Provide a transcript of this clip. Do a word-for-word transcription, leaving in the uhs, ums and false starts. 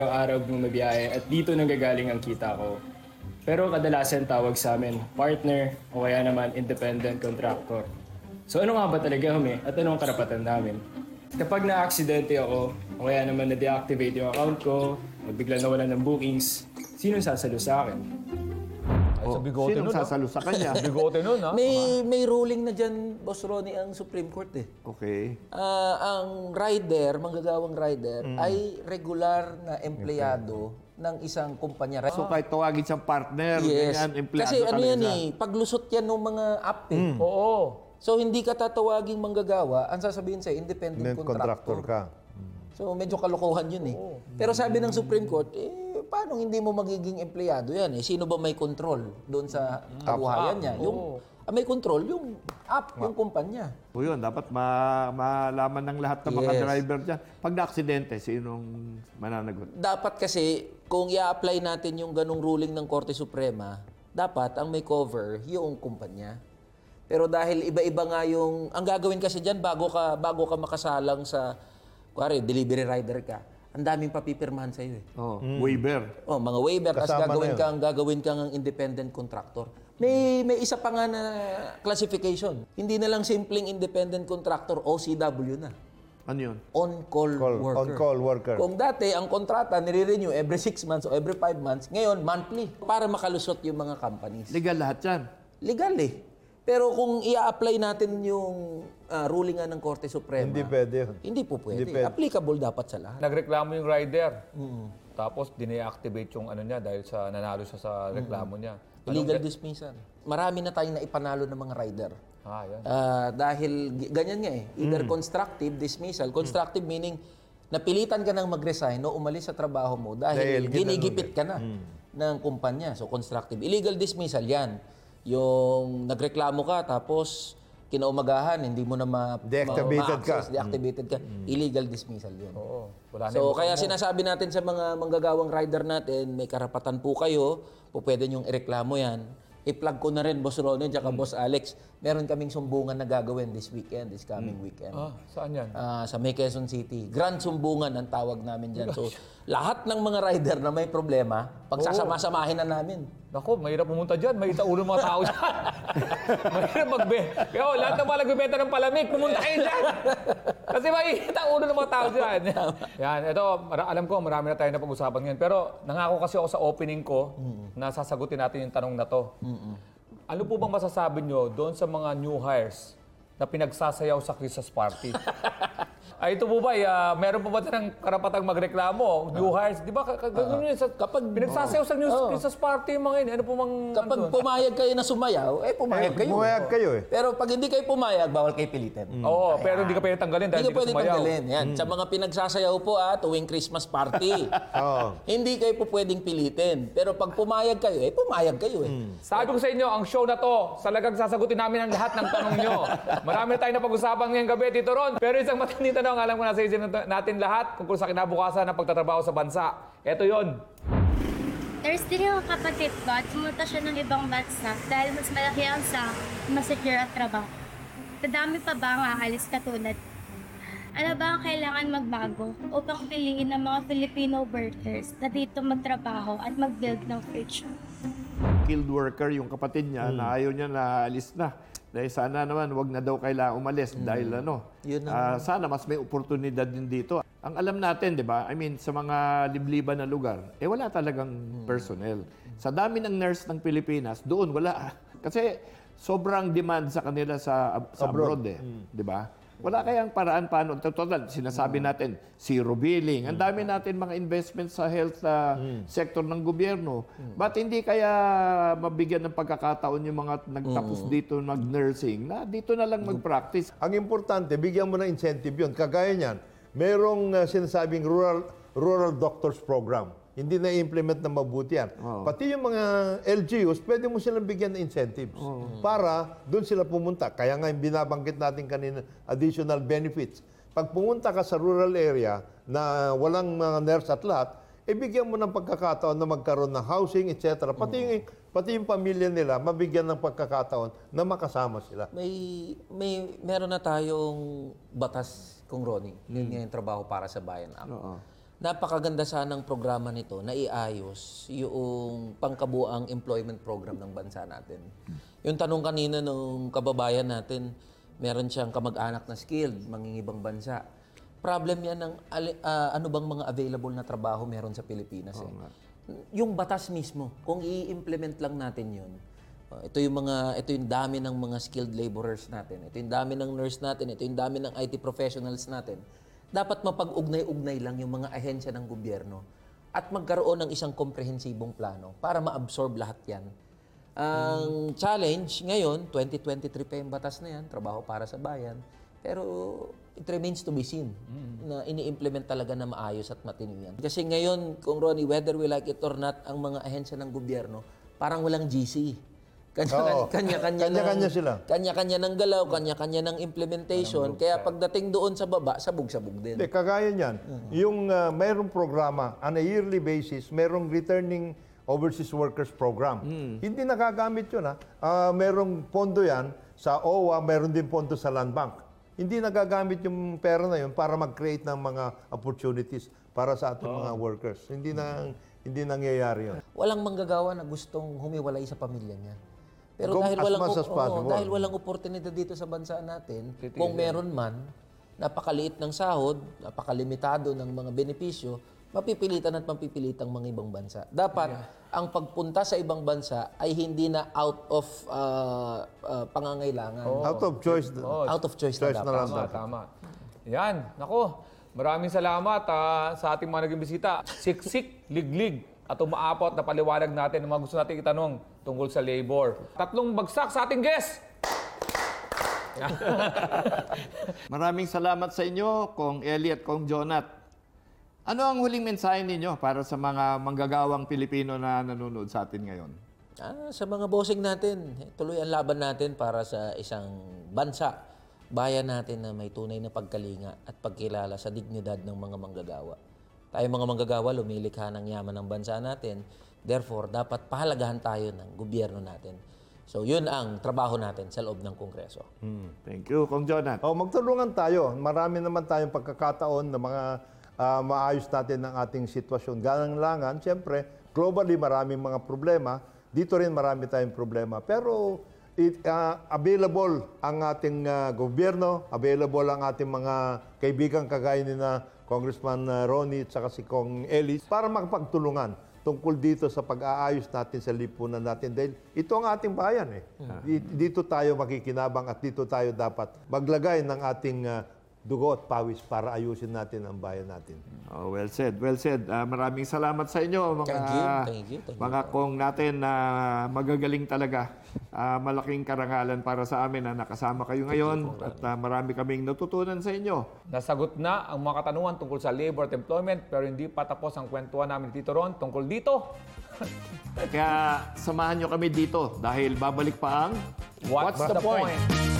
araw bumabiyahe at dito nanggagaling ang kita ko. Pero kadalasan tawag sa amin, partner o kaya naman independent contractor. So ano nga ba talaga kami at anong karapatan namin? Kapag na-aksidente ako o kaya naman na-deactivate yung account ko o bigla nawalan ng bookings, sinong sasalo sa akin? Ay, sa bigote Sinong nun, ah. sasalo sa kanya? Bigote nun, ha? May may ruling na dyan, Boss Ronnie, ang Supreme Court eh. Okay. Ah, ang rider, manggagawang rider, ay regular na empleyado ng isang kumpanya. So kahit tawagin siyang partner, Yes. ganyan, empleyado Kasi ano talaga yan siya. eh, paglusot yan ng mga app eh. Oo. So hindi ka tatawaging manggagawa, ang sasabihin sa'yo, independent Independent contractor. contractor ka. So medyo kalokohan yun eh. Pero sabi ng Supreme Court, eh, paano hindi mo magiging empleyado yan eh? Sino ba may control doon sa kabuhayan niya? Yung ah, may control, yung app, yung kumpanya. O yun, dapat ma malaman ng lahat ng mga Yes. driver dyan. Pag na-aksidente, sinong mananagot? Dapat kasi, kung i-apply natin yung ganong ruling ng Korte Suprema, dapat ang may cover yung kumpanya. Pero dahil iba-iba nga yung... Ang gagawin kasi dyan, bago ka, bago ka makasalang sa... Kuwari, delivery rider ka, ang daming papipirmahan sa'yo eh. Oh, waiver. Oh, mga waiver, tapos Kasama na gagawin yun. kang gagawin kang ang independent contractor. May may isa pa nga na classification. Hindi na lang simpleng independent contractor, O C W na. Ano yun? On-call Call, worker. on-call worker. Kung dati, ang kontrata nire-renew every six months o every five months, ngayon, monthly. Para makalusot yung mga companies. Legal lahat yan. Legal eh. Pero kung i-apply natin yung ah, ruling nga ng Korte Suprema, Hindi pwede yun. hindi po pwede. Hindi pwede. Applicable dapat sa lahat. Nagreklamo yung rider. Tapos, dine-activate yung ano niya dahil sa nanalo siya sa reklamo niya. Illegal dismissal. Marami na tayong naipanalo ng mga rider. Ah, yan. Ah, dahil g- ganyan nga eh. Either constructive dismissal. Constructive meaning napilitan ka nang mag-resign o umalis sa trabaho mo dahil, Dahil ginigipit ka na ng kumpanya. So constructive. Illegal dismissal yan. Yung nagreklamo ka tapos kinaumagahan, hindi mo na ma- Deactivated ma- ma-access, ka. deactivated ka. Illegal dismissal yun. Oo. Wala na So yung kaya baka mo. sinasabi natin sa mga manggagawang rider natin, may karapatan po kayo, po pwede niyong ireklamo yan. I-plug ko na rin, Boss Ronnie, at Boss Alex. Meron kaming sumbungan na gagawin this weekend, this coming weekend. Ah, saan yan? Ah, sa May Quezon City. Grand Sumbungan ang tawag namin dyan. So, lahat ng mga rider na may problema, pagsasama-samahin na namin. Naku, mahirap pumunta dyan. Mahirap ulo ng mga tao dyan. mahirap magbe... Kaya oh, lahat ng mga nagbebenta ng palamig, pumunta kayo dyan. Kasi mahirap ang ulo ng mga tao dyan. Yan, ito, mara- alam ko, marami na tayo na pag-usapan ngayon. Pero nangako kasi ako sa opening ko na sasagutin natin yung tanong na to. Ano po bang masasabi nyo doon sa mga new hires na pinagsasayaw sa Christmas party? Ay, ito po ba, uh, meron po ba ng karapatang magreklamo? New hires, di ba? K- k- ganun yun, sa, kapag pinagsasayaw sa new Christmas party, mga yun, ano po mang... Kapag ano doon? pumayag kayo na sumayaw, eh pumayag Eh, kayo. pumayag kayo eh. Pero pag hindi kayo pumayag, bawal kayo pilitin. Oo, pero hindi ka pwede tanggalin dahil Hindi hindi ka ka pwede sumayaw. tanggalin. Yan. Sa mga pinagsasayaw po ah, tuwing Christmas party. Oo. Hindi kayo po pwedeng pilitin. Pero pag pumayag kayo, eh pumayag kayo eh. Sabi ko sa inyo, ang show na to, salagang sasagutin namin ang lahat ng tanong nyo. Marami tayong napag-usapan ngayong gabi, Tito Ron. Pero isang matinding tanong, alam ko nasa isip natin lahat tungkol sa kinabukasan ng pagtatrabaho sa bansa. Ito yon. Thursday yung kapatid ko at pumunta siya ng ibang bansa dahil mas malaki ang sa mas secure at trabaho. Kadami pa ba ang aalis katulad? Ano ba ang kailangan magbago upang piliin ng mga Filipino workers na dito magtrabaho at mag-build ng future? Skilled worker, yung kapatid niya, na ayaw niya na alis na. Dahil sana naman, wag na daw kailangan umalis dahil ano, Yun ang- ah, sana mas may oportunidad din dito. Ang alam natin, di ba, I mean, sa mga libliban na lugar, eh wala talagang personnel. Sa dami ng nurse ng Pilipinas, doon wala. Kasi sobrang demand sa kanila sa, sa abroad, eh. Di ba? Wala kayang paraan paano. Total, sinasabi natin, zero billing. Ang dami natin mga investment sa health ah, sector ng gobyerno. Ba't hindi kaya mabigyan ng pagkakataon yung mga nagtapos dito mag-nursing na dito na lang mag-practice? Ang importante, bigyan mo ng incentive yun. Kagaya niyan, merong uh, sinasabing rural rural doctors program. Hindi na-implement na mabuti yan. Pati yung mga L G Us, pwede mo silang bigyan ng incentives para doon sila pumunta. Kaya nga yung binabanggit natin kanina, additional benefits. Pag pumunta ka sa rural area na walang mga nurse at lahat, eh bigyan mo ng pagkakataon na magkaroon ng housing, et cetera. Pati yung, pati yung pamilya nila, mabigyan ng pagkakataon na makasama sila. May may meron na tayong batas kung Ronnie. Yun nga yung trabaho para sa bayan act. Oo. napakaganda sanang programa nito na iayos yung pangkabuang employment program ng bansa natin. Yung tanong kanina nung kababayan natin, meron siyang kamag-anak na skilled, mangingibang bansa. Problem yan ng ali- ah, ano bang mga available na trabaho meron sa Pilipinas. Eh. Yung batas mismo, kung i-implement lang natin yun, uh, ito yung mga ito yung dami ng mga skilled laborers natin, ito yung dami ng nurse natin, ito yung dami ng I T professionals natin. Dapat mapag-ugnay-ugnay lang yung mga ahensya ng gobyerno at magkaroon ng isang komprehensibong plano para ma-absorb lahat yan. Ang challenge ngayon, twenty twenty-three pa yung batas na yan, trabaho para sa bayan, pero it remains to be seen na ini-implement talaga na maayos at matino yan. Kasi ngayon, kung Ronnie, whether we like it or not, ang mga ahensya ng gobyerno, parang walang G C. Oo. Kanya-kanya, Kanya-kanya ng, sila. Kanya-kanya ng galaw, kanya-kanya ng implementation. Kaya pagdating doon sa baba, sabog-sabog din. Hindi, kagaya niyan. Yung uh, mayroong programa, on a yearly basis, mayroong returning overseas workers program. Hindi nagagamit yun. Ha? Uh, mayroong pondo yan sa O W A, mayroon din pondo sa Land Bank. Hindi nagagamit yung pera na yun para mag-create ng mga opportunities para sa ating mga workers. Hindi na hindi nangyayari yun. Walang manggagawa na gustong humiwalay sa pamilya niya. Pero Go dahil as walang much as oo, possible. dahil walang oportunidad dito sa bansa natin, kung meron man, napakaliit ng sahod, napakalimitado ng mga benepisyo, mapipilitan at mapipilitang mga ibang bansa. Dapat ang pagpunta sa ibang bansa ay hindi na out of uh, uh, pangangailangan. Out of choice. Out of choice, Choice na na dapat. lang. Tama, tama. Yan, nako. Maraming salamat ah, sa ating mga naging bisita. Siksik, liglig, at umaapot na paliwanag natin ang mga gusto natin itanong tungkol sa labor. Tatlong bagsak sa ating guest! Maraming salamat sa inyo, Kong Eli at Kong Jonat. Ano ang huling mensahe ninyo para sa mga manggagawang Pilipino na nanonood sa atin ngayon? Ah, sa mga bossing natin, tuloy ang laban natin para sa isang bansa, bayan natin na may tunay na pagkalinga at pagkilala sa dignidad ng mga manggagawa. Tayo mga manggagawa, lumilikha ng yaman ng bansa natin. Therefore, dapat pahalagahan tayo ng gobyerno natin. So, yun ang trabaho natin sa loob ng Kongreso. Thank you, Kong Jonat. Oh, magtulungan tayo. Marami naman tayong pagkakataon na mga ah, maayos natin ang ating sitwasyon. Ganang-langan, siyempre, globally maraming mga problema. Dito rin marami tayong problema. Pero it, ah, available ang ating ah, gobyerno, available ang ating mga kaibigan kagaya ni na Congressman ah, Ronnie at saka si Kong Eli para makapagtulungan tungkol dito sa pag-aayos natin sa lipunan natin. Dahil ito ang ating bayan eh. Di- Dito tayo makikinabang at dito tayo dapat maglagay ng ating ah, dugo at pawis para ayusin natin ang bayan natin. Oh, well said, well said. Ah, maraming salamat sa inyo, mga, Thank you, thank you, thank you. mga Kong natin na magagaling talaga. Ah, malaking karangalan para sa amin na nakasama kayo ngayon at ah, marami kaming natutunan sa inyo. Nasagot na ang mga katanungan tungkol sa labor at employment pero hindi pa tapos ang kwentuhan namin ni Tito Ron tungkol dito. Kaya samahan nyo kami dito dahil babalik pa ang What's, the, point?